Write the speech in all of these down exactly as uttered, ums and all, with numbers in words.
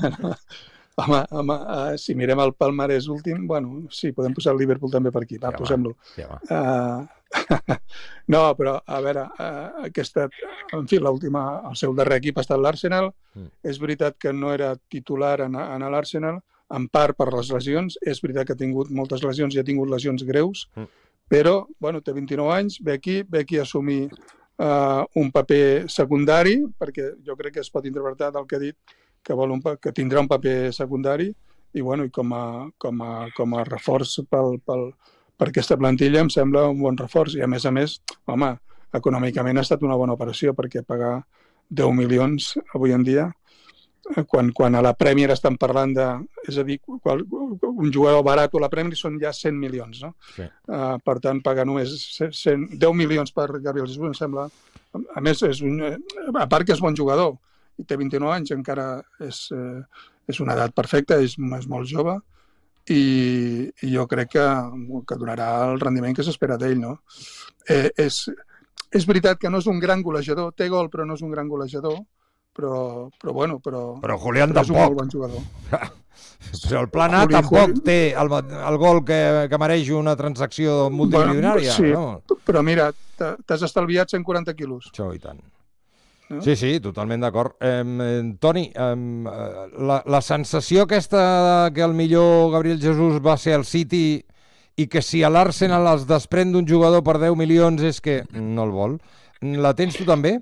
Home, home uh, si mirem el palmarès últim, bueno, sí, podem posar el Liverpool també per aquí, va, Ja posem-lo. Ja va. Uh, no, però, a veure, uh, aquesta, en fi, l'última, el seu darrer equip ha estat l'Arsenal. Mm. És veritat que no era titular en, en l'Arsenal, en part per les lesions. És veritat que ha tingut moltes lesions i ha tingut lesions greus, mm. però, bueno, té vint-i-nou anys, ve aquí, ve aquí a assumir uh, un paper secundari, perquè jo crec que es pot interpretar del que ha dit, que, vol un, que tindrà un paper secundari i, bueno, i com, a, com, a, com a reforç pel, pel, per aquesta plantilla em sembla un bon reforç. I, a més a més, home, econòmicament ha estat una bona operació perquè pagar deu milions avui en dia, quan, quan a la Premier estan parlant de... És a dir, qual, un jugador barat a la Premier són ja cent milions, no? Sí. Uh, per tant, pagar només cent, deu milions per Gabriel Jesus em sembla... A més, és un, a part que és bon jugador, i té vint-i-nou anys, encara és, eh, és una edat perfecta, és, és molt jove, i, i jo crec que, que donarà el rendiment que s'espera d'ell, no? Eh, és, és veritat que no és un gran golejador, té gol però no és un gran golejador, però, però bueno, però, però Julián però tampoc. És un molt bon jugador. Però el Plan A Juli, tampoc Juli... té el, el gol que, que mereix una transacció multimilionària, bueno, sí, no? Però mira, t'has estalviat cent quaranta quilos. Això i tant. No? Sí, sí, totalment d'acord. Eh, Toni, eh, la, la sensació aquesta que el millor Gabriel Jesus va ser al City i que si a l'Arsenal es desprèn d'un jugador per deu milions és que no el vol, la tens tu també?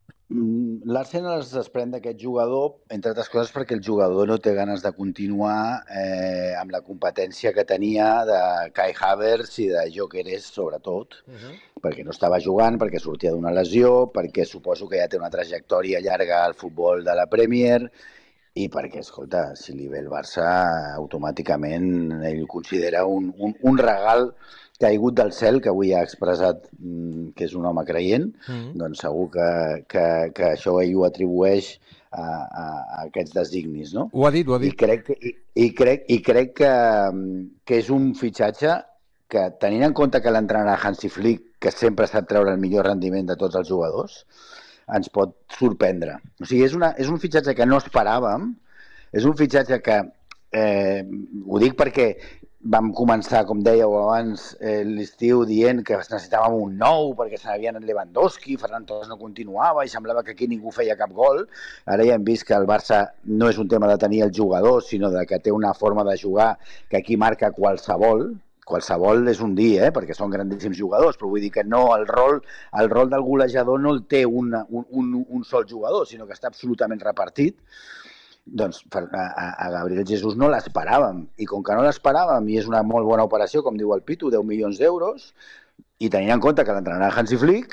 L'Arsenal es desprèn d'aquest jugador, entre altres coses, perquè el jugador no té ganes de continuar eh, amb la competència que tenia de Kai Havertz i de Gyökeres, sobretot, uh-huh. perquè no estava jugant, perquè sortia d'una lesió, perquè suposo que ja té una trajectòria llarga al futbol de la Premier i perquè, escolta, si li ve el Barça, automàticament ell considera un, un, un regal caigut del cel, que avui ha expressat mm, que és un home creient, mm-hmm. doncs segur que, que, que això ell ho atribueix a, a, a aquests designis, no? Ho ha dit, ho ha dit. I crec, i, i crec, i crec que, que és un fitxatge que, tenint en compte que l'entrenarà Hansi Flick, que sempre sap treure el millor rendiment de tots els jugadors, ens pot sorprendre. O sigui, és, una, és un fitxatge que no esperàvem, és un fitxatge que, eh, ho dic perquè vam començar, com dèieu abans, eh, l'estiu dient que necessitàvem un nou perquè se n'havia anat Lewandowski, Ferran Torres no continuava i semblava que aquí ningú feia cap gol. Ara ja hem vist que el Barça no és un tema de tenir el jugador, sinó de que té una forma de jugar que aquí marca qualsevol. Qualsevol és un dia, eh, perquè són grandíssims jugadors, però vull dir que no, el rol, el rol del golejador no el té una, un, un, un sol jugador, sinó que està absolutament repartit. Doncs a, a Gabriel Jesus no l'esperàvem, i com que no l'esperàvem i és una molt bona operació, com diu el Pitu, deu milions d'euros, i tenint en compte que l'entrenarà Hansi Flick,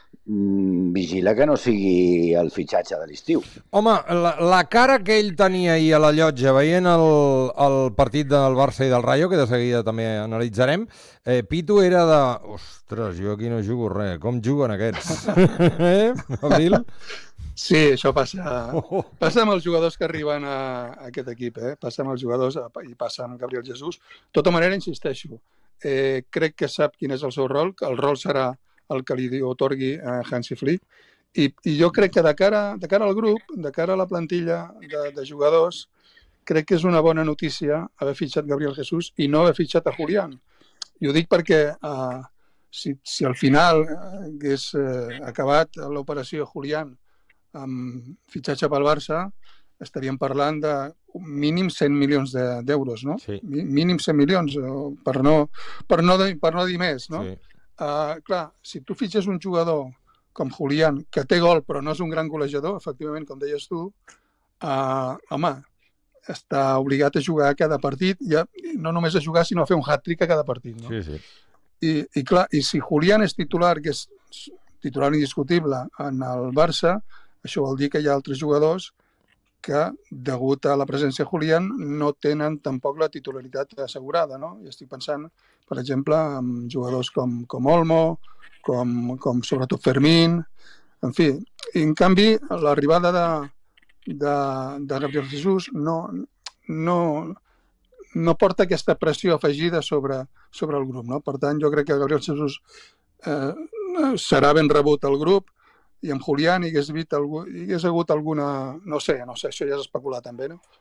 mmm, vigila que no sigui el fitxatge de l'estiu. Home, la, la cara que ell tenia ahir a la llotja veient el, el partit del Barça i del Rayo, que de seguida també analitzarem, eh, Pitu era de... Ostres, jo aquí no jugo res, com juguen aquests? eh, Abril? Sí, això passa, passa amb els jugadors que arriben a, a aquest equip, eh? Passa amb els jugadors i passa amb Gabriel Jesus. De tota manera, insisteixo, eh, crec que sap quin és el seu rol, que el rol serà el que li otorgui a Hansi Flick, i, i jo crec que de cara, de cara al grup, de cara a la plantilla de, de jugadors, crec que és una bona notícia haver fitxat Gabriel Jesus i no haver fitxat a Julián. I ho dic perquè eh, si, si al final hagués eh, acabat l'operació Julián amb fitxatge pel Barça, estaríem parlant de mínim cent milions d'euros, no? Sí. Mínim cent milions, per no, per no, per no dir més, no? Sí. Uh, clar, si tu fitxes un jugador com Julián, que té gol però no és un gran golejador, efectivament, com deies tu, uh, home, està obligat a jugar cada partit, ja, no només a jugar, sinó a fer un hat-trick a cada partit, no? Sí, sí. I, i clar, i si Julián és titular, que és titular indiscutible en el Barça, això vol dir que hi ha altres jugadors que, degut a la presència de Julián, no tenen tampoc la titularitat assegurada, no? I estic pensant, per exemple, en jugadors com, com Olmo, com, com sobretot Fermín, en fi. I, en canvi, l'arribada de, de, de Gabriel Jesus no, no, no porta aquesta pressió afegida sobre, sobre el grup, no? Per tant, jo crec que Gabriel Jesus eh, serà ben rebut al grup, i amb Julián hi hagués, algú, hi hagués hagut alguna... No sé, no sé, això ja és especular també, no?